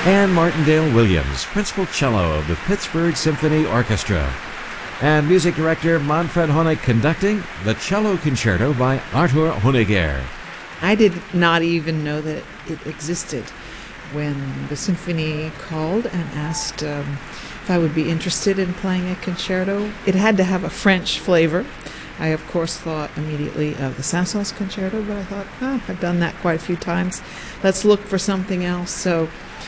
and Martindale Williams, principal cello of the Pittsburgh Symphony Orchestra. And music director Manfred Honeck conducting the Cello Concerto by Arthur Honegger. I did not even know that it existed when the symphony called and asked if I would be interested in playing a concerto. It had to have a French flavor. I, of course, thought immediately of the Saint-Saëns Concerto, but I thought, I've done that quite a few times. Let's look for something else. So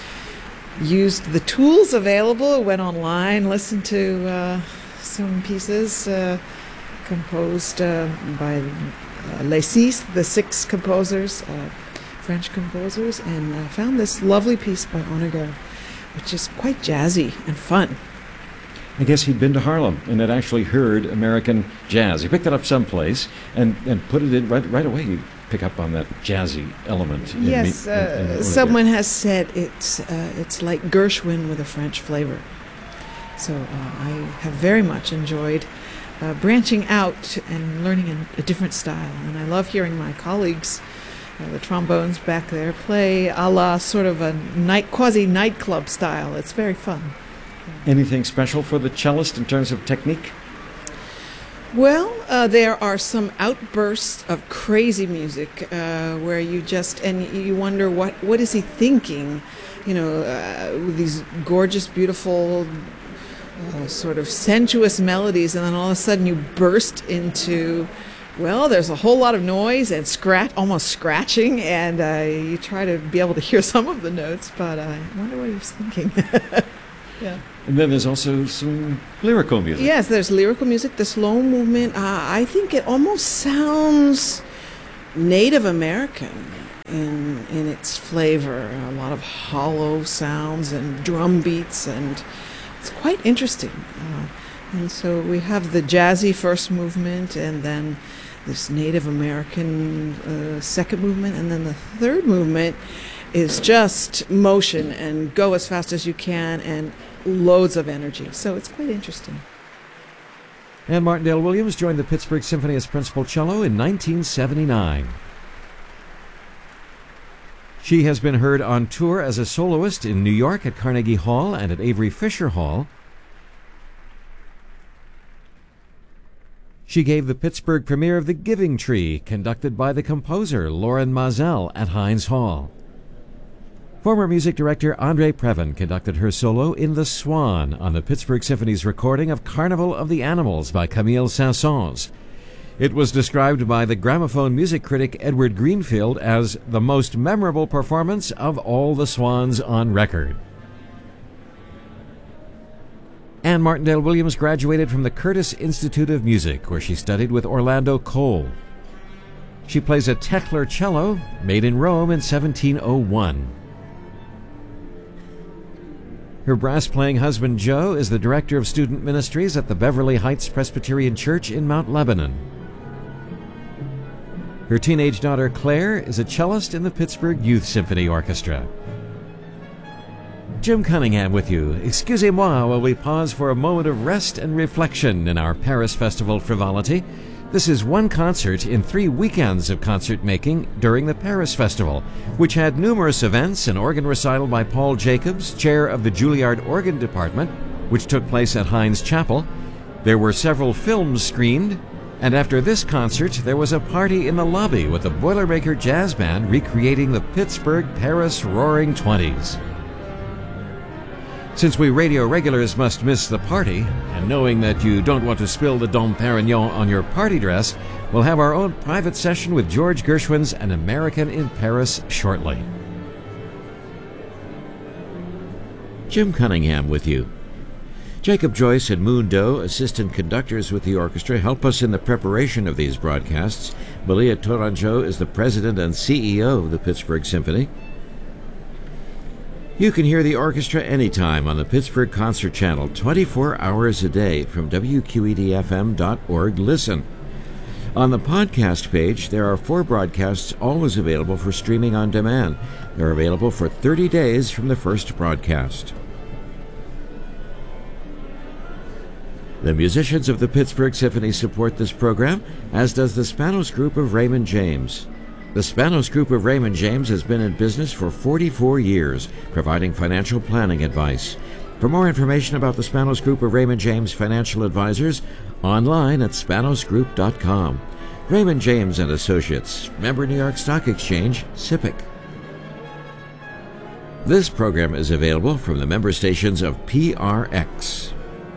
used the tools available, went online, listened to some pieces composed by Les Six, the six composers, French composers, and found this lovely piece by Honegger, which is quite jazzy and fun. I guess he'd been to Harlem and had actually heard American jazz. He picked it up someplace and put it in right away. You pick up on that jazzy element. Yes, someone has said it's like Gershwin with a French flavor. So I have very much enjoyed branching out and learning a different style. And I love hearing my colleagues, the trombones back there, play a la sort of a quasi-nightclub style. It's very fun. Anything special for the cellist in terms of technique? Well, there are some outbursts of crazy music where you wonder what is he thinking? With these gorgeous, beautiful, sort of sensuous melodies, and then all of a sudden you burst into, there's a whole lot of noise and almost scratching, and you try to be able to hear some of the notes, but I wonder what he was thinking. Yeah. And then there's also some lyrical music. Yes, there's lyrical music. The slow movement, I think it almost sounds Native American in its flavor. A lot of hollow sounds and drum beats, and it's quite interesting. And so we have the jazzy first movement, and then this Native American second movement, and then the third movement is just motion and go as fast as you can and loads of energy. So it's quite interesting. And Martindale Williams joined the Pittsburgh Symphony as principal cello in 1979. She has been heard on tour as a soloist in New York at Carnegie Hall and at Avery Fisher Hall. She gave the Pittsburgh premiere of The Giving Tree, conducted by the composer Loren Mazel at Heinz Hall. Former music director Andre Previn conducted her solo in The Swan on the Pittsburgh Symphony's recording of Carnival of the Animals by Camille Saint-Saëns. It was described by the gramophone music critic Edward Greenfield as the most memorable performance of all the Swans on record. Anne Martindale Williams graduated from the Curtis Institute of Music, where she studied with Orlando Cole. She plays a Tekler cello, made in Rome in 1701. Her brass-playing husband, Joe, is the director of student ministries at the Beverly Heights Presbyterian Church in Mount Lebanon. Her teenage daughter, Claire, is a cellist in the Pittsburgh Youth Symphony Orchestra. Jim Cunningham with you. Excusez-moi while we pause for a moment of rest and reflection in our Paris Festival frivolity. This is one concert in 3 weekends of concert making during the Paris Festival, which had numerous events, an organ recital by Paul Jacobs, chair of the Juilliard Organ Department, which took place at Heinz Chapel. There were several films screened, and after this concert, there was a party in the lobby with the Boilermaker Jazz Band recreating the Pittsburgh-Paris Roaring Twenties. Since we radio regulars must miss the party, and knowing that you don't want to spill the Dom Perignon on your party dress, we'll have our own private session with George Gershwin's An American in Paris shortly. Jim Cunningham with you. Jacob Joyce and Moon Doe, assistant conductors with the orchestra, help us in the preparation of these broadcasts. Malia Tourangeau is the president and CEO of the Pittsburgh Symphony. You can hear the orchestra anytime on the Pittsburgh Concert Channel, 24 hours a day from WQEDFM.org. Listen. On the podcast page, there are 4 broadcasts always available for streaming on demand. They're available for 30 days from the first broadcast. The musicians of the Pittsburgh Symphony support this program, as does the Spanos Group of Raymond James. The Spanos Group of Raymond James has been in business for 44 years, providing financial planning advice. For more information about the Spanos Group of Raymond James Financial Advisors, online at spanosgroup.com. Raymond James and Associates, member New York Stock Exchange, SIPC. This program is available from the member stations of PRX.